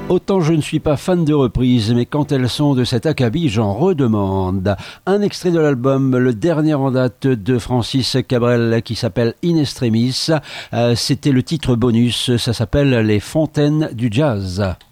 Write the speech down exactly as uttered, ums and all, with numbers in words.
Autant je ne suis pas fan de reprises, mais quand elles sont de cet acabit, j'en redemande. Un extrait de l'album, le dernier en date de Francis Cabrel, qui s'appelle In Extremis. Euh, c'était le titre bonus, ça s'appelle Les Fontaines du Jazz.